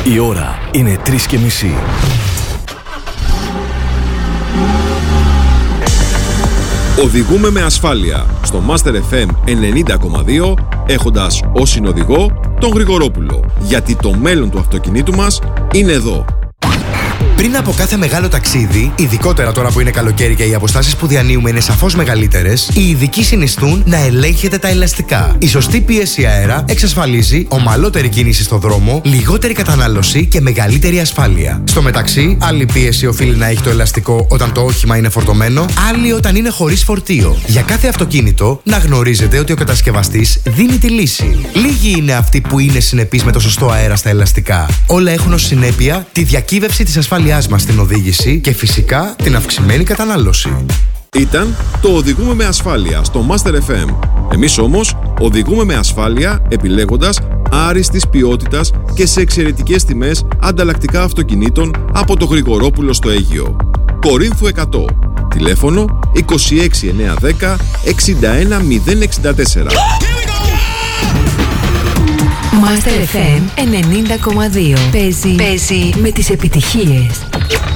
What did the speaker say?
Η ώρα είναι 3:30. Οδηγούμε με ασφάλεια στο Master FM 90,2 έχοντας ως συνοδηγό τον Γρηγορόπουλο. Γιατί το μέλλον του αυτοκινήτου μας είναι εδώ. Πριν από κάθε μεγάλο ταξίδι, ειδικότερα τώρα που είναι καλοκαίρι και οι αποστάσεις που διανύουμε είναι σαφώς μεγαλύτερες, οι ειδικοί συνιστούν να ελέγχετε τα ελαστικά. Η σωστή πίεση αέρα εξασφαλίζει ομαλότερη κίνηση στο δρόμο, λιγότερη κατανάλωση και μεγαλύτερη ασφάλεια. Στο μεταξύ, άλλη πίεση οφείλει να έχει το ελαστικό όταν το όχημα είναι φορτωμένο, άλλη όταν είναι χωρίς φορτίο. Για κάθε αυτοκίνητο, να γνωρίζετε ότι ο κατασκευαστής δίνει τη λύση. Λίγοι είναι αυτοί που είναι συνεπείς με το σωστό αέρα στα ελαστικά. Όλα έχουν ως συνέπεια τη διακύβευση της ασφάλειας μας στην οδήγηση και φυσικά την αυξημένη κατανάλωση. Ήταν το Οδηγούμε με ασφάλεια στο Master FM. Εμείς όμως οδηγούμε με ασφάλεια επιλέγοντας άριστης ποιότητας και σε εξαιρετικές τιμές ανταλλακτικά αυτοκινήτων από το Γρηγορόπουλο στο Αίγυο. Κορίνθου 100. Τηλέφωνο 26910 61064. Master FM 90,2. Παίζει με τις επιτυχίες.